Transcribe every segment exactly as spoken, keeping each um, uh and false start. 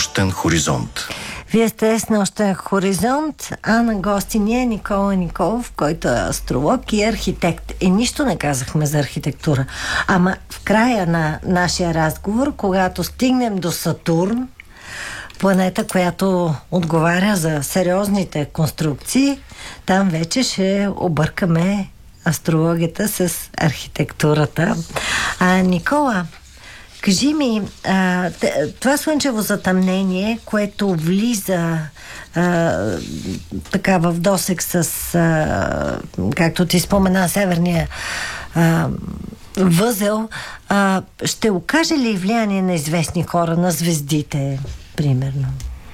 нощен хоризонт. Вие сте с нощен хоризонт, а на гости ни е Никола Николов, който е астролог и архитект. И нищо не казахме за архитектура. Ама в края на нашия разговор, когато стигнем до Сатурн, планета, която отговаря за сериозните конструкции, там вече ще объркаме астрологията с архитектурата. А, Никола, кажи ми, а, това слънчево затъмнение, което влиза а, така в досег с, а, както ти спомена, северния а, възел, а, ще окаже ли влияние на известни хора, на звездите, примерно?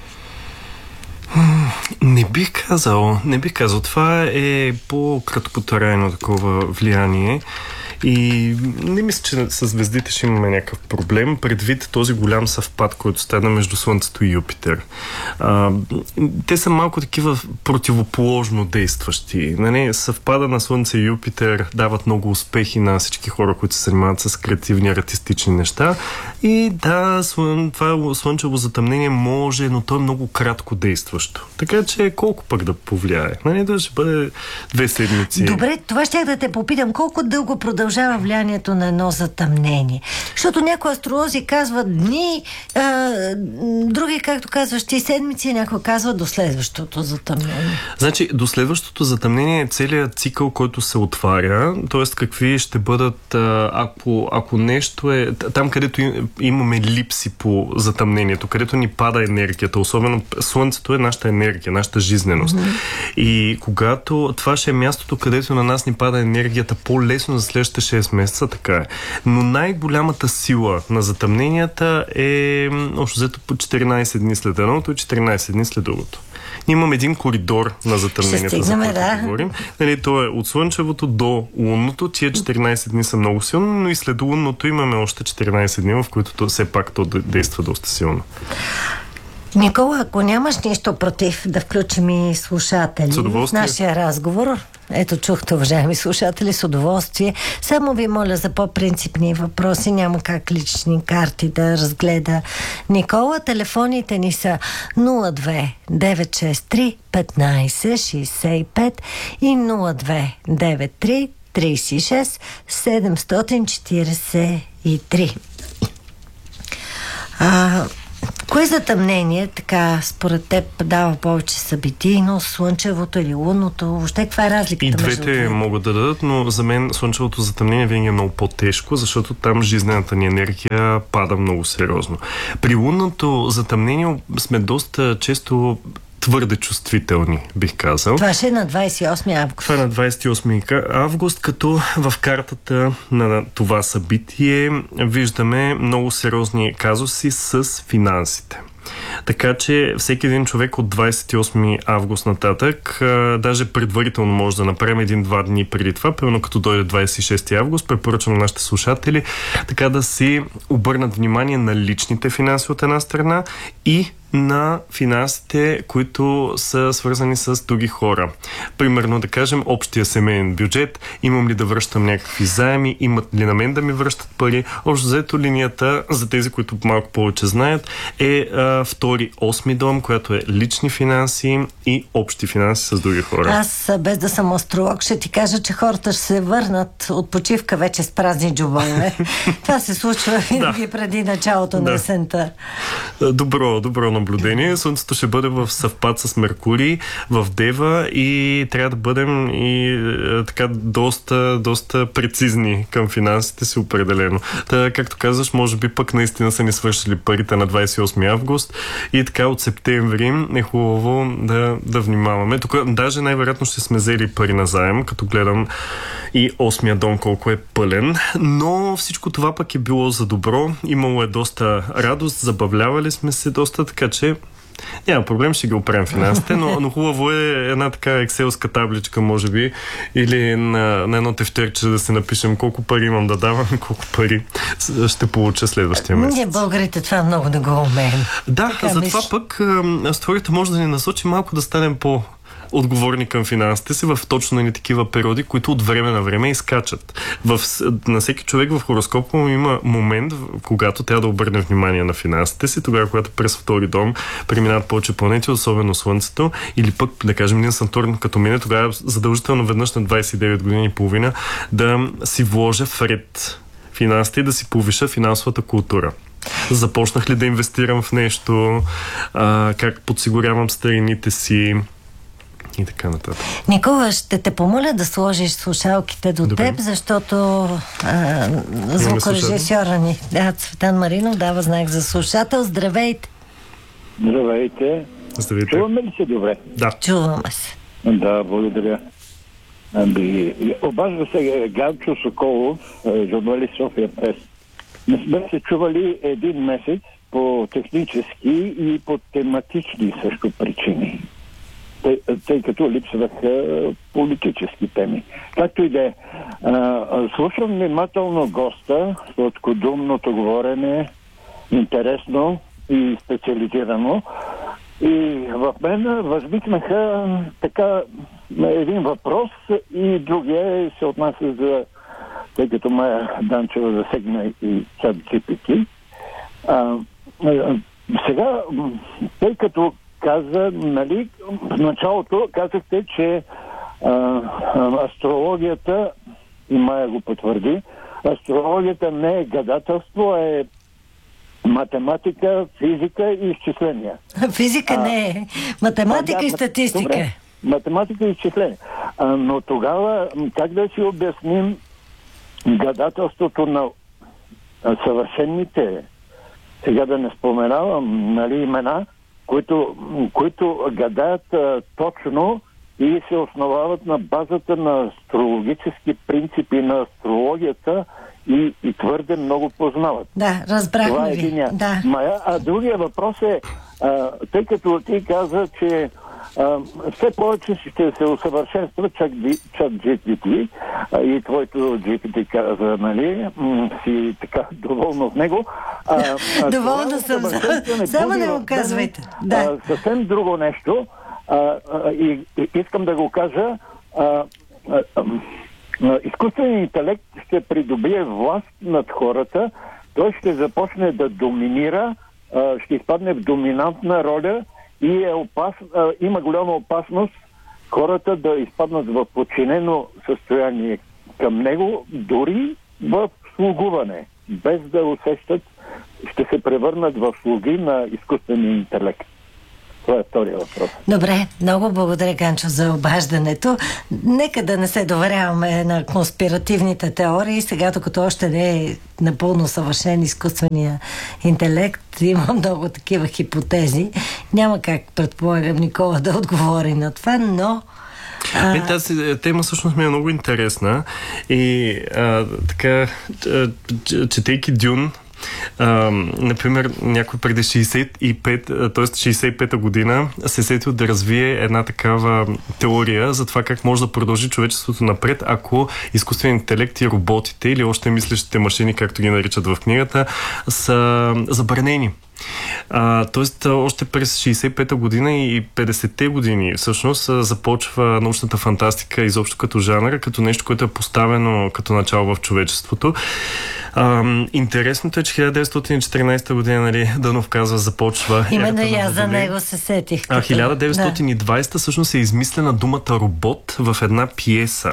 Не бих казал, не бих казал. Това е по-краткотрайно такова влияние. И не мисля, че с звездите ще имаме някакъв проблем, предвид този голям съвпад, който стана между Слънцето и Юпитер. А, те са малко такива противоположно действащи. Нали? Съвпада на Слънце и Юпитер дават много успехи на всички хора, които се занимават с креативни, артистични неща. И да, слън, това слънчево затъмнение може, но то е много кратко действащо. Така че колко пък да повлияе? Нали? Да ще бъде две седмици. Добре, това ще да те попитам. Колко дълго продължава влиянието на едно затъмнение? Защото някои астролози казват дни, а, други, както казваш, ти седмици, някои казват до следващото затъмнение. Значи, до следващото затъмнение е целият цикъл, който се отваря, т.е. какви ще бъдат, ако, ако нещо е там, където имаме липси по затъмнението, където ни пада енергията, особено Слънцето е нашата енергия, нашата жизненост. Mm-hmm. И когато това ще е мястото, където на нас ни пада енергията по-лесно за следващите шест месеца, така е. Но най-голямата сила на затъмненията е общо взето по четиринайсет дни след едното и четиринайсет дни след другото. Ние имаме един коридор на затъмненията, за който да говорим. Нали, то е от слънчевото до лунното. Тия четиринайсет дни са много силно, но и след лунното имаме още четиринайсет дни, в които то, все пак то действа доста силно. Никола, ако нямаш нищо против да включим и слушатели в нашия разговор, ето чухте, уважаеми слушатели, с удоволствие. Само ви моля за по-принципни въпроси, няма как лични карти да разгледа Никола. Телефоните ни са нула две девет шест три петнайсет шейсет и пет и нула две девет три трийсет и шест седемстотин четирийсет и три. А... Кое затъмнение, така, според теб дава повече събитийност, слънчевото или лунното? Въобще, каква е разликата между между двете? И могат да дадат, но за мен слънчевото затъмнение винаги е много по-тежко, защото там жизнената ни енергия пада много сериозно. При лунното затъмнение сме доста често твърде чувствителни, бих казал. Това ще е на двайсет и осми август. Това е на двайсет и осми август, като в картата на това събитие виждаме много сериозни казуси с финансите. Така че всеки един човек от двайсет и осми август нататък, а, даже предварително може да направим един-два дни преди това, примерно като дойде двайсет и шести август, препоръчвам на нашите слушатели така да си обърнат внимание на личните финанси от една страна и на финансите, които са свързани с други хора. Примерно, да кажем, общия семейен бюджет, имам ли да връщам някакви заеми, имат ли на мен да ми връщат пари. Общо взето линията, за тези, които малко повече знаят, е а, втори осми дом, която е лични финанси и общи финанси с други хора. Аз, без да съм астролог, ще ти кажа, че хората ще се върнат от почивка вече с празни джобове. Това се случва винаги да. преди началото да. на есента. Добро, добро наблюдение. Слънцето ще бъде в съвпад с Меркурий в Дева и трябва да бъдем и е, така доста, доста прецизни към финансите си определено. Та, както казваш, може би пък наистина са ни свършили парите на двайсет и осми август и така от септември е хубаво да, да внимаваме. Тук даже най-вероятно ще сме взели пари на заем, като гледам и осмия дом колко е пълен, но всичко това пък е било за добро. Имало е доста радост, забавлявали сме се доста, така че няма проблем, ще ги оправим финансите, но, но хубаво е една така екселска табличка, може би, или на, на едно тефтерче да се напишем колко пари имам да давам и колко пари ще получа следващия месец. Ние българите това много не го умеем. Да, затова пък астрологията може да ни насочи малко да станем по отговорни към финансите си в точно на такива периоди, които от време на време изкачат. В, на всеки човек в хороскопа му има момент, когато трябва да обърне внимание на финансите си, тогава, когато през втори дом преминават повече планети, особено Слънцето, или пък, да кажем, един Сатурн като мине, тогава задължително веднъж на двадесет и девет години и половина да си вложа в ред финансите и да си повиша финансовата култура. Започнах ли да инвестирам в нещо, а, как подсигурявам старините си и така нататък. Никола, ще те помоля да сложиш слушалките до Добре. теб, защото а, звукорежисьора ни, да, Цветан Маринов, дава знак за слушател. Здравейте! Здравейте! Здравейте. Чуваме ли се добре? Да. Чуваме се. Да, благодаря. Ами, обажда се Ганчо Соколов, журналист София Прес. Не сме се чували един месец по технически и по тематични също причини, тъй, тъй като липсваха политически теми. Както и да е. Слушам внимателно госта, сладкодумното говорене, интересно и специализирано. И в мен възникнаха така един въпрос и другия се отнася за, тъй като Майя Данчева засегна и чат джи пи ти. А, а, сега, тъй като каза, нали, в началото казахте, че а, а, астрологията, и Майя го потвърди, астрологията не е гадателство, а е математика, физика и изчисления. Физика а, не е. Математика а, да, и статистика. Добре. Математика и изчисления. А, но тогава как да си обясним гадателството на съвършените, сега да не споменавам, нали, имена, които, които гадаят а, точно и се основават на базата на астрологически принципи на астрологията и, и твърде много познават. Да, разбрахме Това е ви. единия. Да. Мая, а другия въпрос е, а, тъй като ти каза, че а, все повече ще се усъвършенства чак, чак джи пи ти а, и твоето джи пи ти каза, нали, м- си така доволна от него. А, а, Доволна съм. Само не го казвайте. Да. А, съвсем друго нещо а, а, и, и искам да го кажа. А, а, а, изкуственият интелект ще придобие власт над хората, той ще започне да доминира, ще изпадне в доминантна роля и е опас, има голяма опасност хората да изпаднат в подчинено състояние към него, дори в слугуване, без да усещат, ще се превърнат в слуги на изкуствения интелект. Това е втория въпрос. Добре, много благодаря, Ганчо, за обаждането. Нека да не се доверяваме на конспиративните теории. Сега, докато още не е напълно съвършен изкуствения интелект, има много такива хипотези. Няма как, предполагам, Никола да отговори на това, но... А... Е, тази тема всъщност ми е много интересна и а, така, четейки Дюн, Uh, например, някой преди шейсет и пет, т.е. шейсет и пета година се сетил да развие една такава теория за това как може да продължи човечеството напред, ако изкуственият интелект и роботите или още мислещите машини, както ги наричат в книгата, са забранени. Uh, тоест, още през шейсет и пета година и петдесетте години всъщност започва научната фантастика изобщо като жанр, като нещо, което е поставено като начало в човечеството. Uh, интересното е, че хиляда деветстотин и четиринадесета година, нали, Дънов казва, започва. Именно и аз за него се сетих. А хиляда деветстотин и двадесета всъщност е измислена думата робот в една пиеса.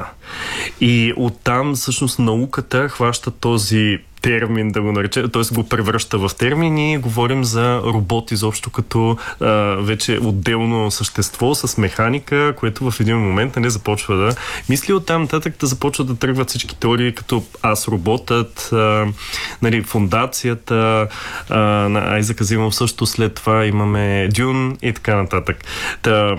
И оттам всъщност науката хваща този термин, да го нарече, т.е. го превръща в термин и говорим за робот изобщо като а, вече отделно същество с механика, което в един момент, нали, започва да мисли, оттам нататък да започват да тръгват всички теории като Аз роботът, а, нали, фундацията а, на Айзек Азимов, също след това имаме Дюн и така нататък. Та,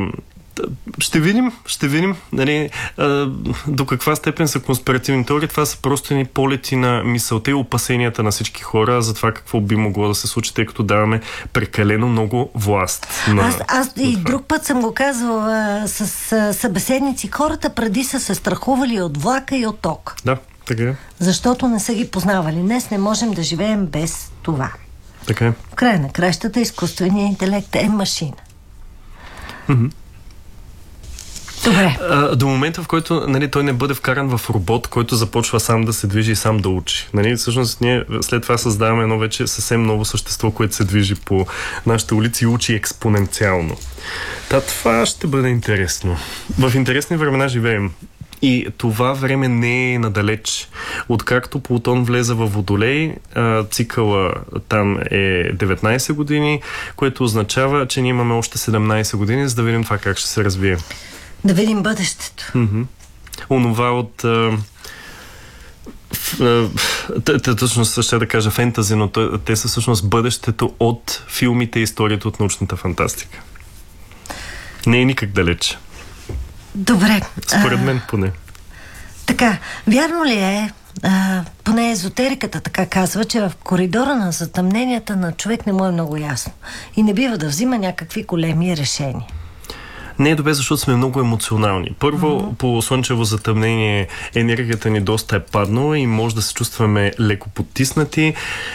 Ще видим, ще видим, нали, а, до каква степен са конспиративни теории. Това са просто ни полети на мисълта и опасенията на всички хора за това какво би могло да се случи, тъй като даваме прекалено много власт. На, аз аз и на друг път съм го казвала с а, събеседници. Хората преди са се страхували от влака и от ток. Да, така е. Защото не са ги познавали. Днес не можем да живеем без това. Така е. В края на кращата изкуственият интелект е машина. Mm-hmm. Добре. А, до момента, в който, нали, той не бъде вкаран в робот, който започва сам да се движи и сам да учи. Нали, всъщност ние след това създаваме едно вече съвсем ново същество, което се движи по нашите улици и учи експоненциално. Та това ще бъде интересно. В интересни времена живеем. И това време не е надалеч. Откакто Плутон влезе във Водолей, цикъла там е деветнайсет години, което означава, че ние имаме още седемнайсет години, за да видим това как ще се развие. Да видим бъдещето. Mm-hmm. Онова от... Точно ще да кажа фентази, но те са всъщност бъдещето от филмите и историята от научната фантастика. Не е никак далеч. Добре. Според мен поне. Така, вярно ли е, а, поне езотериката така казва, че в коридора на затъмненията на човек не му е много ясно и не бива да взима някакви големи решения? Не е добре, защото сме много емоционални. Първо, mm-hmm. по слънчево затъмнение енергията ни доста е паднала и може да се чувстваме леко потиснати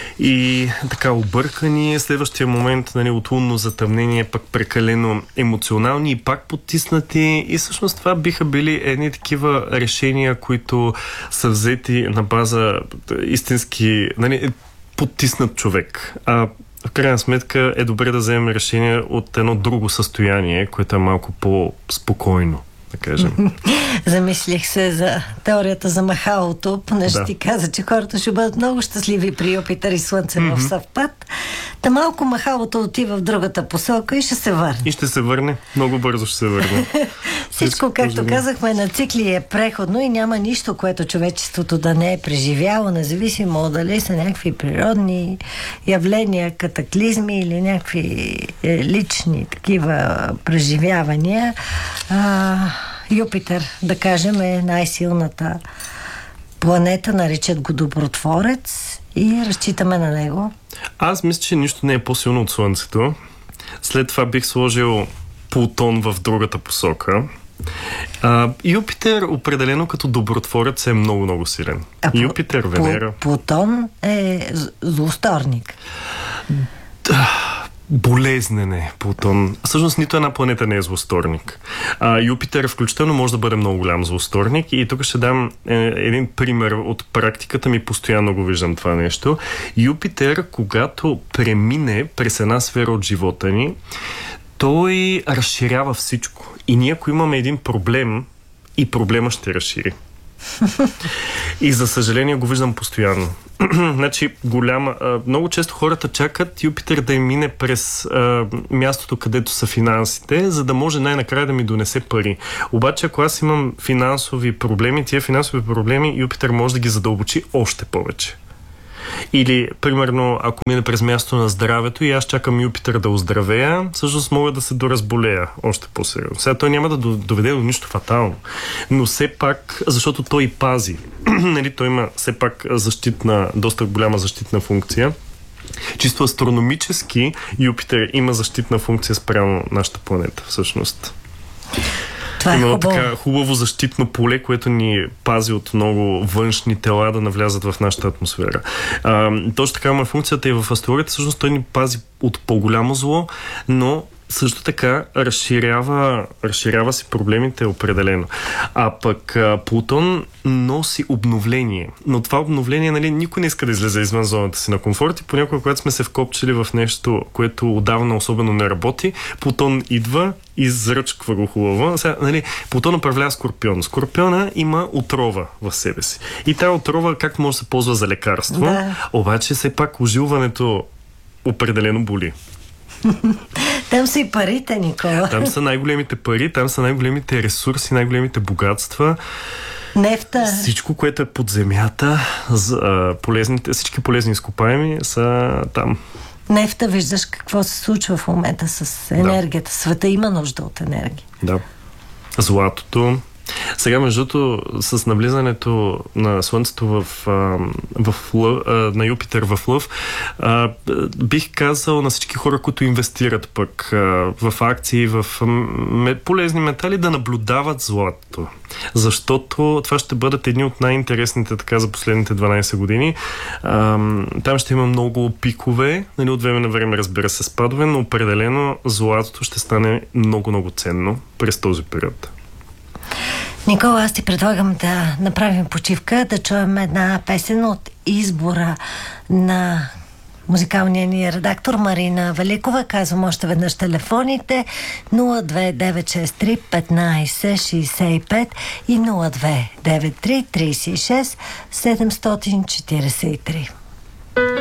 и така объркани. Следващия момент, нали, от лунно затъмнение пък прекалено емоционални и пак потиснати. И всъщност това биха били едни такива решения, които са взети на база истински, нали, потиснат човек. А в крайна сметка е добре да вземем решение от едно друго състояние, което е малко по-спокойно, да кажем. Замислих се за теорията за махалото, понеже да. Ти каза, че хората ще бъдат много щастливи при Юпитер и Слънце mm-hmm. в съвпад. Та малко махалото отива в другата посока и ще се върне. И ще се върне. Много бързо ще се върне. Всичко, както казахме, на цикли е преходно и няма нищо, което човечеството да не е преживяло, независимо дали са някакви природни явления, катаклизми или някакви лични такива преживявания. А, Юпитер, да кажем, е най-силната планета, наричат го добротворец и разчитаме на него. Аз мисля, че нищо не е по-силно от Слънцето. След това бих сложил Плутон в другата посока. А, Юпитер определено като добротворец е много-много силен. А Юпитер, Венера. Плутон е злосторник. Да. Болезнен е Плутон. Всъщност нито една планета не е злосторник. А, Юпитер включително може да бъде много голям злосторник и тук ще дам е, един пример от практиката ми, постоянно го виждам това нещо. Юпитер, когато премине през една сфера от живота ни, той разширява всичко. И ние, ако имаме един проблем, и проблема ще разшири. И за съжаление го виждам постоянно. Значи, голяма... А, много често хората чакат Юпитер да им мине през а, мястото, където са финансите, за да може най-накрая да ми донесе пари. Обаче, ако аз имам финансови проблеми, тия финансови проблеми Юпитер може да ги задълбочи още повече. Или, примерно, ако мине през място на здравето и аз чакам Юпитер да оздравея, всъщност мога да се доразболея още по-сериозно. Сега той няма да доведе до нищо фатално, но все пак, защото той пази. Нали, той има все пак защитна, доста голяма защитна функция. Чисто астрономически Юпитер има защитна функция спрямо нашата планета, всъщност. Това е Има хубаво. така хубаво защитно поле, което ни пази от много външни тела да навлязат в нашата атмосфера. А, точно така има функцията и в астрологията. Всъщност той ни пази от по-голямо зло, но също така разширява, разширява си проблемите определено. А пък а, Плутон носи обновление. Но това обновление, нали, никой не иска да излезе извън зоната си на комфорт и понякога, когато сме се вкопчили в нещо, което отдавна особено не работи, Плутон идва и зръчква го хубаво. Сега, нали, Плутон управлява Скорпион. Скорпиона има отрова в себе си. И тая отрова как може да се ползва за лекарство, да. Обаче все пак ожилването определено боли. Там са и парите, Никола. Там са най-големите пари, там са най-големите ресурси, най-големите богатства. Нефта. Всичко, което е под земята, полезните, всички полезни изкопаеми са там. Нефта, виждаш какво се случва в момента с енергията. Да. Света има нужда от енергия. Да. Златото. Сега, между другото, с навлизането на Слънцето в, в, в, на Юпитер в Лъв, бих казал на всички хора, които инвестират пък в акции, в полезни метали, да наблюдават златото. Защото това ще бъдат едни от най-интересните така за последните дванайсет години. Там ще има много пикове, нали, от време на време, разбира се, спадове, но определено златото ще стане много-много ценно през този период. Никола, аз ти предлагам да направим почивка, да чуем една песен от избора на музикалния ни редактор Марина Великова. Казвам още веднъж телефоните нула две девет шест три петнайсет шейсет и пет и нула две девет три трийсет и шест седемстотин четирийсет и три.